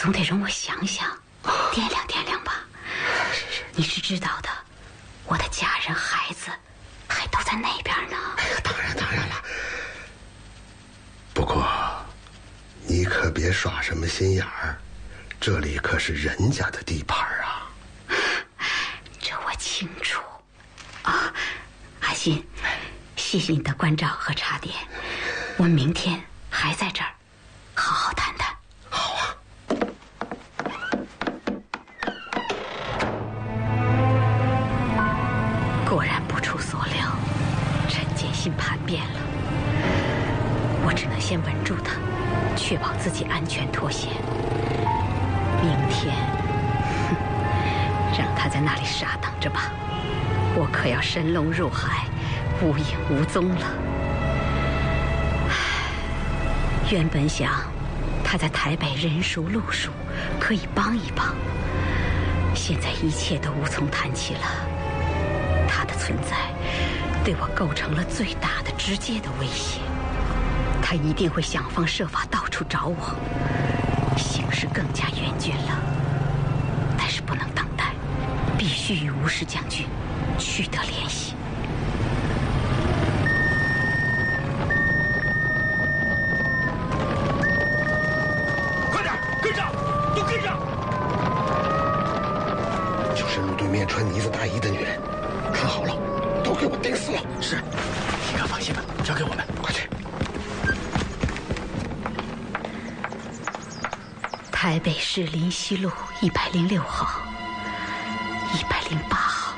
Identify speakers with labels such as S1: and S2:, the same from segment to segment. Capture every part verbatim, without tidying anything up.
S1: 总得容我想想，掂量掂量吧。
S2: 是是，
S1: 你是知道的，我的家人孩子还都在那边呢。
S2: 哎呀，当然当然了。不过，你可别耍什么心眼儿，这里可是人家的地盘啊。
S1: 这我清楚。啊，阿信，谢谢你的关照和茶点，我们明天还在这儿好好谈谈。
S2: 好啊。
S1: 果然不出所料，陈建新叛变了。我只能先稳住他，确保自己安全脱险。明天，哼，让他在那里傻等着吧。我可要神龙入海，无影无踪了。原本想他在台北人熟路熟，可以帮一帮，现在一切都无从谈起了。他的存在对我构成了最大的直接的威胁，他一定会想方设法到处找我，形势更加严峻了。但是不能等待，必须与吴氏将军取得联系。
S3: 快点，跟上，都跟上！
S2: 就是路对面穿呢子大衣的女人，看好了，都给我盯死了！
S3: 是，你可放心吧，交给我们，
S2: 快去！
S1: 台北市林西路一百零六号、一百零八号，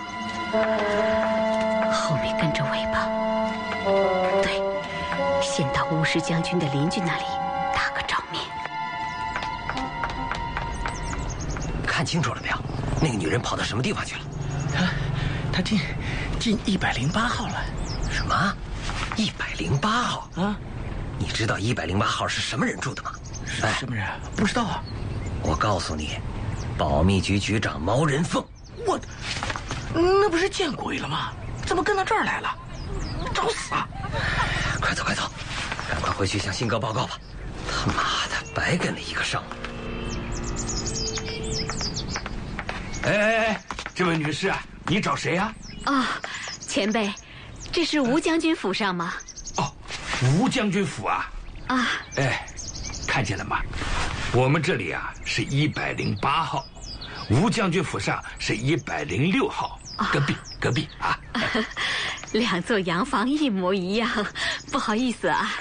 S1: 后面跟着尾巴。对，先到吴氏将军的邻居那里打个照面。
S4: 看清楚了没有？那个女人跑到什么地方去了？
S3: 她，她进进一百零八号了。
S4: 什么？一百零八号
S3: 啊？
S4: 你知道一百零八号是什么人住的吗？
S3: 哎，什么人？不知道啊。
S4: 我告诉你，保密局局长毛人凤。
S3: 我，那不是见鬼了吗？怎么跟到这儿来了？找死啊！
S4: 快走快走，赶快回去向信哥报告吧。他妈的，白跟了一个上午。
S3: 哎哎哎，这位女士啊，你找谁啊？
S1: 啊，前辈，这是吴将军府上吗？
S3: 哦，吴将军府啊。
S1: 啊，
S3: 哎，看见了吗？我们这里啊是一百零八号，吴将军府上是一百零六号，隔壁隔壁啊。
S1: 两座洋房一模一样，不好意思啊。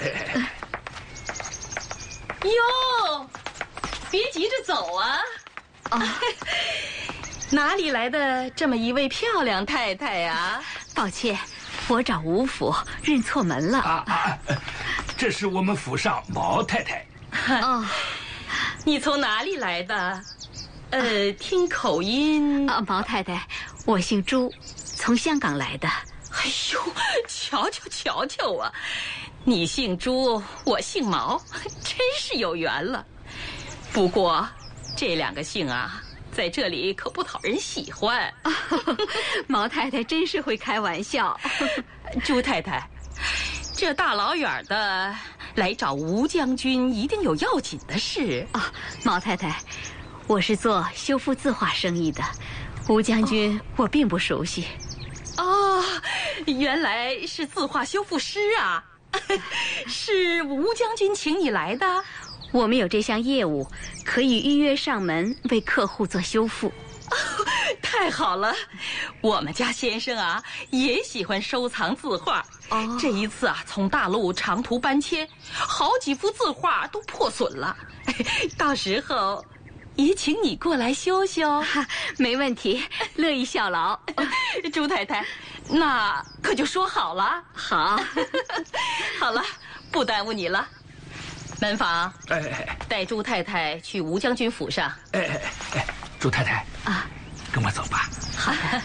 S5: 哟，别急着走啊！
S1: 哦，
S5: 哪里来的这么一位漂亮太太呀？
S1: 抱歉，我找吴府认错门了。
S3: 啊啊，这是我们府上毛太太。
S1: 哦，
S5: 你从哪里来的？呃，听口音
S1: 啊，毛太太，我姓朱，从香港来的。
S5: 哎呦，瞧瞧瞧瞧啊！你姓朱，我姓毛，真是有缘了。不过，这两个姓啊，在这里可不讨人喜欢。
S1: 毛太太真是会开玩笑。
S5: 朱太太，这大老远的来找吴将军，一定有要紧的事
S1: 啊。毛太太，我是做修复字画生意的，吴将军、哦、我并不熟悉。
S5: 哦，原来是字画修复师啊！是吴将军请你来的？
S1: 我们有这项业务，可以预约上门为客户做修复。
S5: 哦，太好了！我们家先生啊也喜欢收藏字画。哦，这一次啊从大陆长途搬迁，好几幅字画都破损了。到时候也请你过来修修。
S1: 哈，没问题，乐意效劳。
S5: 朱太太，那可就说好了。
S1: 好，
S5: 好了，不耽误你了。门房，
S3: 哎哎，
S5: 带朱太太去吴将军府上。
S3: 哎哎哎，朱太太
S1: 啊，
S3: 跟我走吧。
S1: 好的。